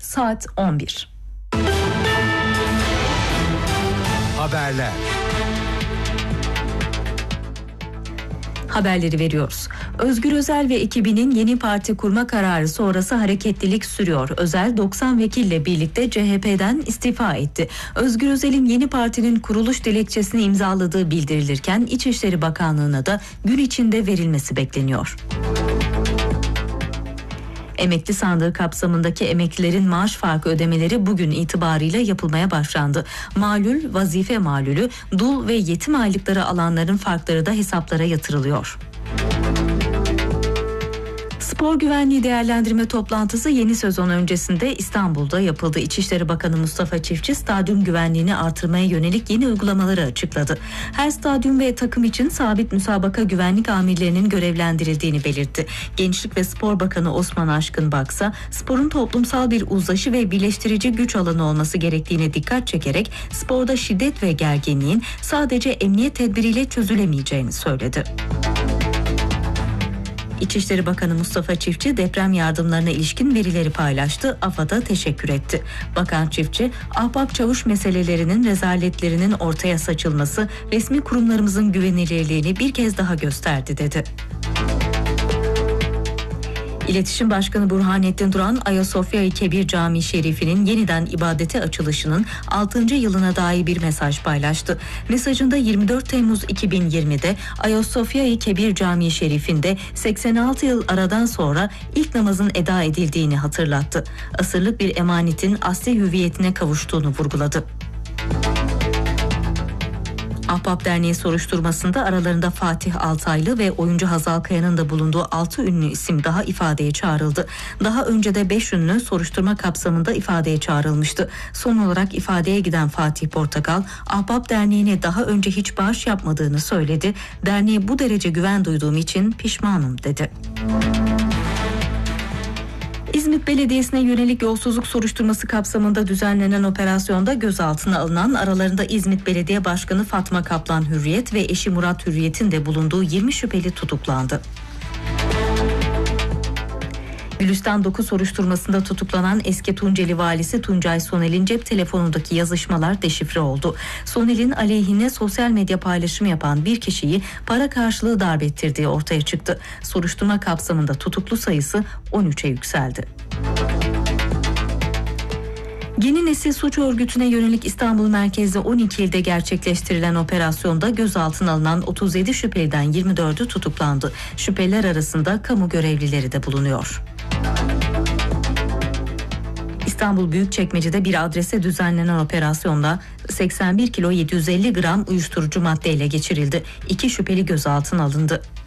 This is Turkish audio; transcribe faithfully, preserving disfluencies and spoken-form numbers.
Saat on bir. Haberler. Haberleri veriyoruz. Özgür Özel ve ekibinin yeni parti kurma kararı sonrası hareketlilik sürüyor. Özel doksan vekille birlikte C H P'den istifa etti. Özgür Özel'in yeni partinin kuruluş dilekçesini imzaladığı bildirilirken İçişleri Bakanlığı'na da gün içinde verilmesi bekleniyor. Emekli sandığı kapsamındaki emeklilerin maaş farkı ödemeleri bugün itibarıyla yapılmaya başlandı. Malul, vazife malulü, dul ve yetim aylıkları alanların farkları da hesaplara yatırılıyor. Spor güvenliği değerlendirme toplantısı yeni sezon öncesinde İstanbul'da yapıldı. İçişleri Bakanı Mustafa Çiftçi stadyum güvenliğini artırmaya yönelik yeni uygulamaları açıkladı. Her stadyum ve takım için sabit müsabaka güvenlik amirlerinin görevlendirildiğini belirtti. Gençlik ve Spor Bakanı Osman Aşkın Baksa, sporun toplumsal bir uzlaşı ve birleştirici güç alanı olması gerektiğine dikkat çekerek sporda şiddet ve gerginliğin sadece emniyet tedbiriyle çözülemeyeceğini söyledi. İçişleri Bakanı Mustafa Çiftçi deprem yardımlarına ilişkin verileri paylaştı, AFAD'a teşekkür etti. Bakan Çiftçi, ahbap çavuş meselelerinin rezaletlerinin ortaya saçılması resmi kurumlarımızın güvenilirliğini bir kez daha gösterdi dedi. İletişim Başkanı Burhanettin Duran, Ayasofya-i Kebir Camii Şerifi'nin yeniden ibadete açılışının altıncı yılına dair bir mesaj paylaştı. Mesajında yirmi dört Temmuz iki bin yirmide Ayasofya-i Kebir Camii Şerifi'nde seksen altı yıl aradan sonra ilk namazın eda edildiğini hatırlattı. Asırlık bir emanetin asli hüviyetine kavuştuğunu vurguladı. Ahbap Derneği soruşturmasında aralarında Fatih Altaylı ve oyuncu Hazal Kaya'nın da bulunduğu altı ünlü isim daha ifadeye çağrıldı. Daha önce de beş ünlü soruşturma kapsamında ifadeye çağrılmıştı. Son olarak ifadeye giden Fatih Portakal, Ahbap Derneği'ne daha önce hiç bağış yapmadığını söyledi. Derneğe bu derece güven duyduğum için pişmanım dedi. İzmit Belediyesi'ne yönelik yolsuzluk soruşturması kapsamında düzenlenen operasyonda gözaltına alınan aralarında İzmit Belediye Başkanı Fatma Kaplan Hürriyet ve eşi Murat Hürriyet'in de bulunduğu yirmi şüpheli tutuklandı. Gülistan dokuz soruşturmasında tutuklanan eski Tunceli valisi Tuncay Sonel'in cep telefonundaki yazışmalar deşifre oldu. Sonel'in aleyhine sosyal medya paylaşımı yapan bir kişiyi para karşılığı darp ettirdiği ortaya çıktı. Soruşturma kapsamında tutuklu sayısı on üçe yükseldi. Yeni nesil suç örgütüne yönelik İstanbul merkezli on iki ilde gerçekleştirilen operasyonda gözaltına alınan otuz yedi şüpheliden yirmi dördü tutuklandı. Şüpheliler arasında kamu görevlileri de bulunuyor. İstanbul Büyükçekmece'de bir adrese düzenlenen operasyonda seksen bir kilo yedi yüz elli gram uyuşturucu madde ele geçirildi. İki şüpheli gözaltına alındı.